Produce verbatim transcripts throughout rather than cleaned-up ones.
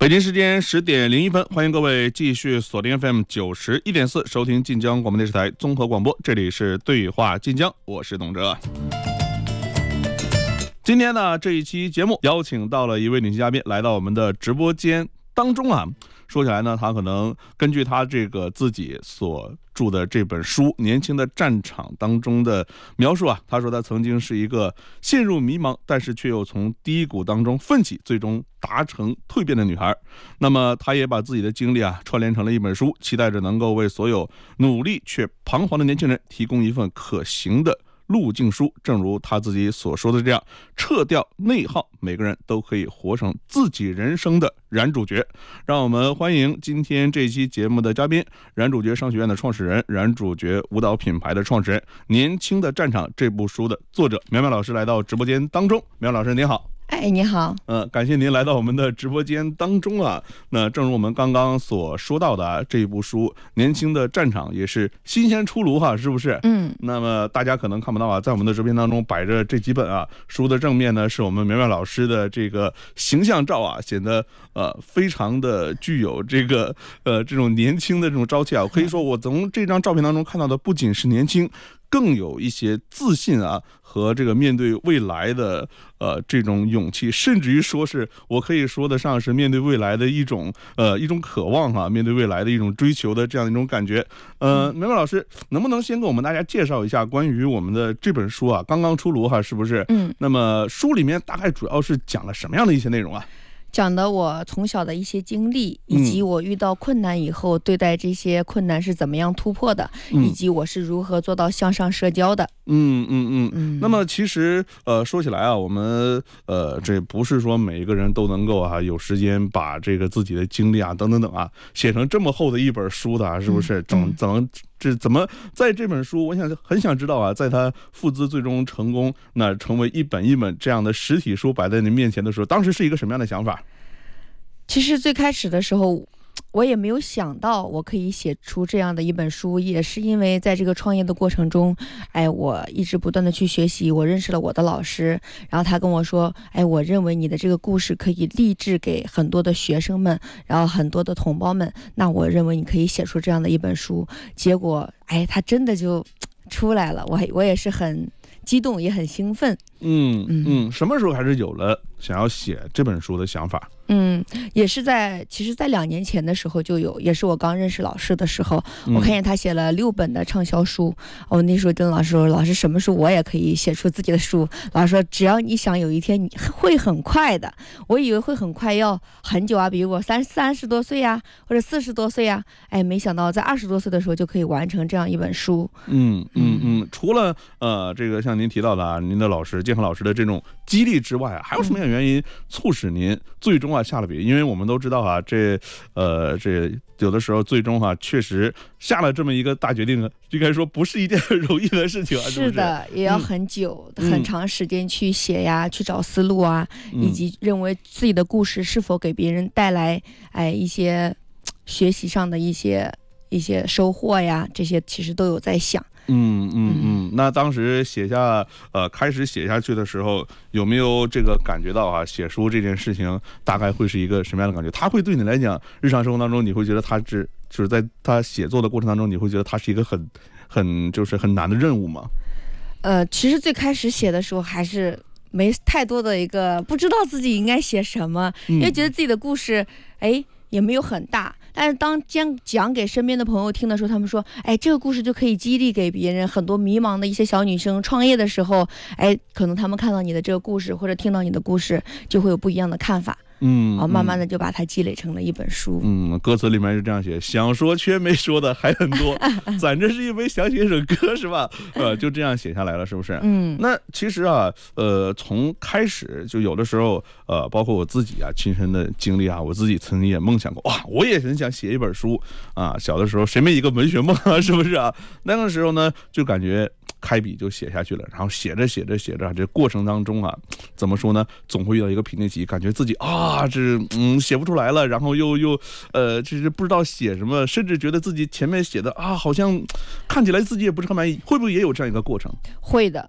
北京时间十点零一分，欢迎各位继续锁定 F M 九十一点四，收听晋江广播电视台综合广播，这里是对话晋江，我是董哲。今天呢，这一期节目邀请到了一位女性嘉宾来到我们的直播间当中啊。说起来呢，他可能根据他这个自己所著的这本书《年轻的战场》当中的描述啊，他说他曾经是一个陷入迷茫，但是却又从低谷当中奋起，最终达成蜕变的女孩。那么他也把自己的经历啊串联成了一本书，期待着能够为所有努力却彷徨的年轻人提供一份可行的路径书。正如他自己所说的这样，撤掉内耗，每个人都可以活成自己人生的燃主角。让我们欢迎今天这期节目的嘉宾，燃主角商学院的创始人，燃主角舞蹈品牌的创始人，《年轻的战场》这部书的作者苗苗老师来到直播间当中。苗老师您好。 哎，你好。 呃，感谢您来到我们的直播间当中啊。那正如我们刚刚所说到的、啊，这一部书《年轻的战场》也是新鲜出炉哈，是不是？ 嗯。 那么大家可能看不到啊，在我们的直播间当中摆着这几本啊，书的正面呢是我们苗苗老师的这个形象照啊，显得呃非常的具有这个呃这种年轻的这种朝气啊。可以说我从这张照片当中看到的不仅是年轻，更有一些自信啊，和这个面对未来的呃这种勇气，甚至于说是我可以说得上是面对未来的一种呃一种渴望啊，面对未来的一种追求的这样一种感觉。呃，苗苗老师能不能先给我们大家介绍一下关于我们的这本书啊，刚刚出炉哈，是不是？ 嗯。 那么书里面大概主要是讲了什么样的一些内容啊？ 讲的我从小的一些经历，以及我遇到困难以后对待这些困难是怎么样突破的， 嗯、 以及我是如何做到向上社交的。 嗯嗯嗯嗯。那么其实呃说起来啊，我们呃这不是说每一个人都能够啊有时间把这个自己的经历啊等等等啊写成这么厚的一本书的、啊，是不是？怎么怎么这怎么在这本书，我想很想知道啊，在他付资最终成功，那成为一本一本这样的实体书摆在你面前的时候，当时是一个什么样的想法？ 其实最开始的时候，我也没有想到我可以写出这样的一本书，也是因为在这个创业的过程中，哎，我一直不断的去学习，我认识了我的老师，然后他跟我说，哎，我认为你的这个故事可以励志给很多的学生们，然后很多的同胞们，那我认为你可以写出这样的一本书。结果，哎，他真的就出来了，我我也是很激动，也很兴奋。 嗯嗯，什么时候开始有了想要写这本书的想法？ 嗯，也是在，其实在两年前的时候就有，也是我刚认识老师的时候，我看见他写了六本的畅销书，我、嗯哦、那时候跟老师说，老师什么书我也可以写出自己的书。老师说，只要你想有一天你会很快的。我以为会很快，要很久啊，比如我三三十多岁呀，或者四十多岁呀，哎，没想到在二十多岁的时候就可以完成这样一本书。 嗯嗯嗯，除了呃这个像您提到的啊，您的老师建恒老师的这种激励之外啊，还有什么样原因促使您最终啊下了笔？因为我们都知道啊，这呃这有的时候最终哈、啊、确实下了这么一个大决定，应该说不是一件很容易的事情啊。 是的，也要很久、嗯、很长时间去写呀、嗯、去找思路啊、嗯、以及认为自己的故事是否给别人带来哎一些学习上的一些一些收获呀，这些其实都有在想。 嗯嗯嗯，那当时写下呃开始写下去的时候，有没有这个感觉到啊，写书这件事情大概会是一个什么样的感觉？它会对你来讲，日常生活当中你会觉得它是就是在它写作的过程当中，你会觉得它是一个很很就是很难的任务吗？ 呃，其实最开始写的时候还是没太多的一个不知道自己应该写什么，因为觉得自己的故事哎也没有很大。但是当讲讲给身边的朋友听的时候，他们说，哎，这个故事就可以激励给别人。很多迷茫的一些小女生创业的时候，哎，可能他们看到你的这个故事，或者听到你的故事，就会有不一样的看法。 嗯， 啊，慢慢的就把它积累成了一本书。 嗯，歌词里面是这样写：想说却没说的还很多，攒着是因为想写一首歌，是吧？呃，就这样写下来了，是不是？ 嗯， 那其实啊，呃，从开始就有的时候，呃，包括我自己啊，亲身的经历啊，我自己曾经也梦想过，哇，我也很想写一本书啊。小的时候谁没一个文学梦啊，是不是啊？那个时候呢，就感觉开笔就写下去了，然后写着写着写着，这过程当中啊，怎么说呢？总会遇到一个瓶颈期，感觉自己啊，这嗯写不出来了，然后又又呃，这是不知道写什么，甚至觉得自己前面写的啊，好像看起来自己也不是很满意，会不会也有这样一个过程？ 会的。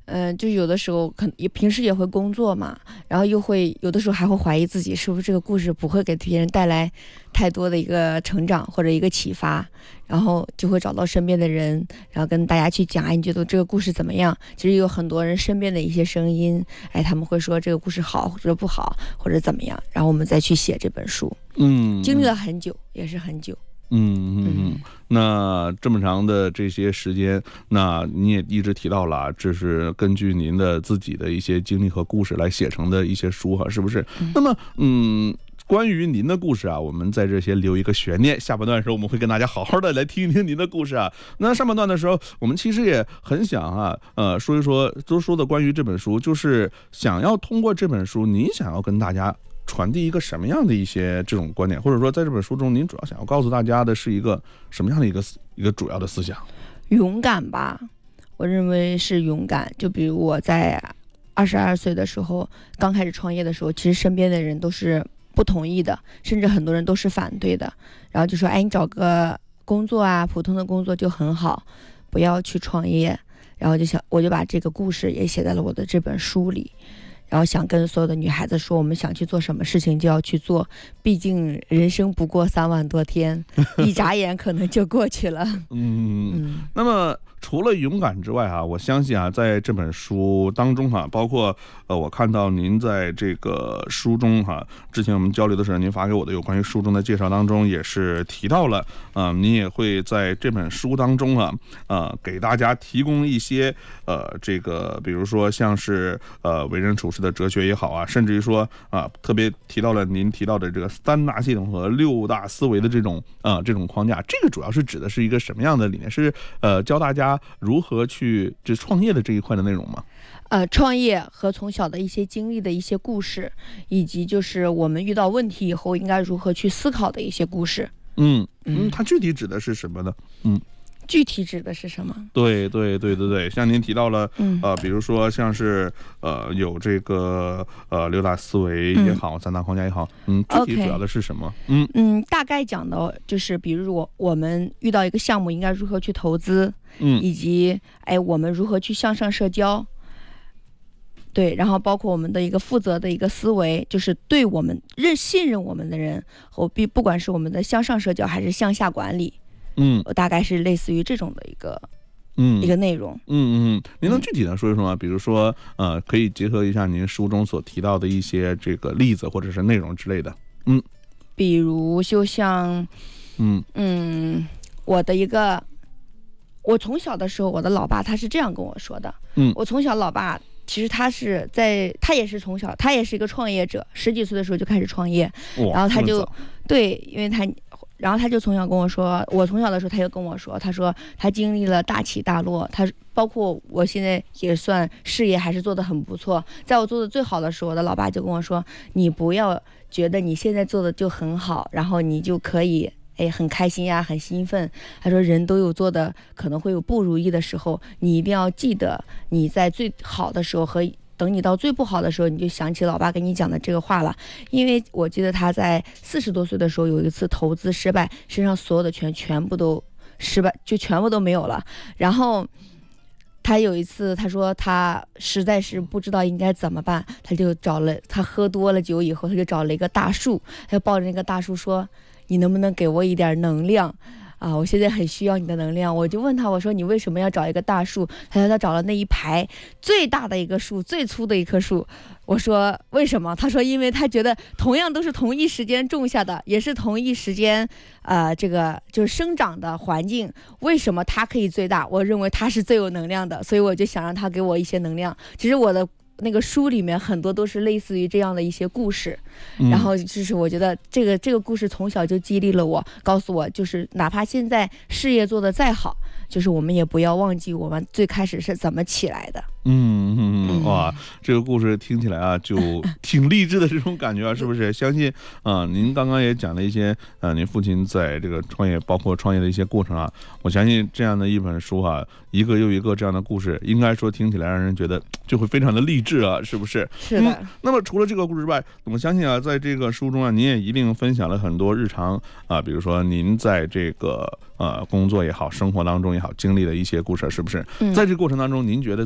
嗯、呃，就有的时候可能也平时也会工作嘛，然后又会有的时候还会怀疑自己是不是这个故事不会给别人带来太多的一个成长或者一个启发，然后就会找到身边的人，然后跟大家去讲，哎，你觉得这个故事怎么样？其实有很多人身边的一些声音，哎，他们会说这个故事好或者不好或者怎么样，然后我们再去写这本书。 嗯， 经历了很久，也是很久。 嗯嗯嗯，那这么长的这些时间，那你也一直提到了，这是根据您的自己的一些经历和故事来写成的一些书哈，是不是？嗯、那么，嗯。关于您的故事啊，我们在这先留一个悬念。下半段的时候，我们会跟大家好好的来听一听您的故事啊。那上半段的时候，我们其实也很想啊，呃，说一说，都说的关于这本书，就是想要通过这本书，您想要跟大家传递一个什么样的一些这种观点，或者说在这本书中，您主要想要告诉大家的是一个什么样的一个一个主要的思想？ 勇敢吧，我认为是勇敢。就比如我在二十二岁的时候，刚开始创业的时候，其实身边的人都是不同意的，甚至很多人都是反对的，然后就说，哎，你找个工作啊，普通的工作就很好，不要去创业。然后就想，我就把这个故事也写在了我的这本书里，然后想跟所有的女孩子说，我们想去做什么事情就要去做，毕竟人生不过三万多天，一眨眼可能就过去了。 嗯嗯，那么除了勇敢之外啊，我相信啊，在这本书当中哈、啊，包括呃，我看到您在这个书中哈、啊，之前我们交流的时候，您发给我的有关于书中的介绍当中也是提到了，啊、呃，您也会在这本书当中啊，呃，给大家提供一些呃，这个比如说像是呃为人处事的哲学也好啊，甚至于说啊、呃，特别提到了您提到的这个三大系统和六大思维的这种啊、呃、这种框架，这个主要是指的是一个什么样的理念？是呃教大家如何去这创业的这一块的内容吗？ 呃，创业和从小的一些经历的一些故事，以及就是我们遇到问题以后应该如何去思考的一些故事。 嗯嗯，它具体指的是什么呢？嗯。 具体指的是什么？ 对对对对对，像您提到了， 嗯、 呃，比如说像是呃有这个呃六大思维也好，嗯、三大框架也好，嗯，具体主要的是什么？嗯嗯，大概讲的就是，比如我我们遇到一个项目应该如何去投资， 嗯， 以及哎我们如何去向上社交。对，然后包括我们的一个负责的一个思维，就是对我们认信任我们的人，和必不管是我们的向上社交还是向下管理。 嗯， 大概是类似于这种的一个， 嗯， 一个内容。 嗯嗯，您能具体的说一说吗？比如说，呃，可以结合一下您书中所提到的一些这个例子或者是内容之类的。嗯， 比如就像， 嗯嗯，我的一个，我从小的时候，我的老爸他是这样跟我说的。 嗯， 我从小老爸其实他是在，他也是从小，他也是一个创业者，十几岁的时候就开始创业，然后他就对，因为他。然后他就从小跟我说，我从小的时候他就跟我说，他说他经历了大起大落，他包括我现在也算事业还是做得很不错，在我做的最好的时候，我的老爸就跟我说，你不要觉得你现在做的就很好，然后你就可以哎很开心呀，很兴奋。他说人都有做的可能会有不如意的时候，你一定要记得你在最好的时候和等你到最不好的时候，你就想起老爸跟你讲的这个话了。因为我记得他在四十多岁的时候有一次投资失败，身上所有的钱全部都失败，就全部都没有了。然后他有一次他说他实在是不知道应该怎么办，他就找了，他喝多了酒以后，他就找了一个大树，他就抱着那个大树说，你能不能给我一点能量啊，我现在很需要你的能量。我就问他，我说你为什么要找一个大树？他说他找了那一排最大的一个树，最粗的一棵树。我说为什么？他说因为他觉得同样都是同一时间种下的，也是同一时间呃这个就是生长的环境，为什么它可以最大？我认为它是最有能量的，所以我就想让他给我一些能量。其实我的那个书里面很多都是类似于这样的一些故事， 嗯、 然后就是我觉得这个这个故事从小就激励了我，告诉我就是哪怕现在事业做得再好，就是我们也不要忘记我们最开始是怎么起来的。 嗯嗯嗯，哇，这个故事听起来啊，就挺励志的这种感觉啊，是不是？相信啊、呃，您刚刚也讲了一些呃，您父亲在这个创业，包括创业的一些过程啊，我相信这样的一本书啊，一个又一个这样的故事，应该说听起来让人觉得就会非常的励志啊，是不是？ 是的。 嗯、那么除了这个故事之外，我相信啊，在这个书中啊，您也一定分享了很多日常啊，比如说您在这个呃工作也好，生活当中也好，经历的一些故事，是不是？ 嗯、 在这个过程当中，您觉得自己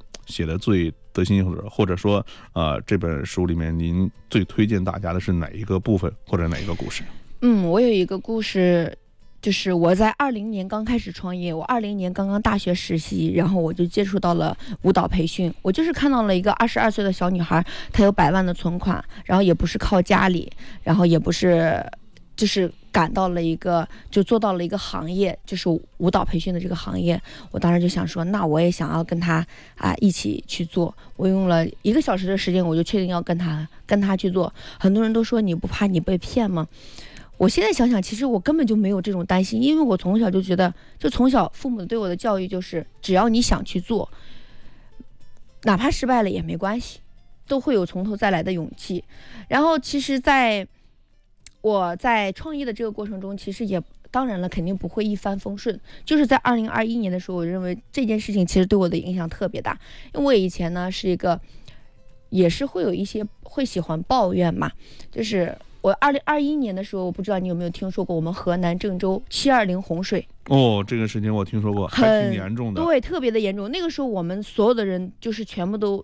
写的最得心应手，或者说呃这本书里面您最推荐大家的是哪一个部分或者哪一个故事？ 嗯，我有一个故事。就是我在二零年刚开始创业，我二零年刚刚大学实习，然后我就接触到了舞蹈培训。我就是看到了一个二十二岁的小女孩，她有百万的存款，然后也不是靠家里，然后也不是，就是赶到了一个，就做到了一个行业，就是舞蹈培训的这个行业。我当时就想说，那我也想要跟她啊一起去做。我用了一个小时的时间，我就确定要跟她跟她去做。很多人都说你不怕你被骗吗？我现在想想，其实我根本就没有这种担心，因为我从小就觉得，就从小父母对我的教育就是，只要你想去做，哪怕失败了也没关系，都会有从头再来的勇气。然后，其实在我在创业的这个过程中，其实也当然了，肯定不会一帆风顺。就是在二零二一年的时候，我认为这件事情其实对我的影响特别大，因为我以前呢是一个，也是会有一些会喜欢抱怨嘛，就是。我二零二一年的时候，我不知道你有没有听说过我们河南郑州七二零洪水哦，这个事情我听说过，还挺严重的， 对，特别的严重。那个时候我们所有的人就是全部都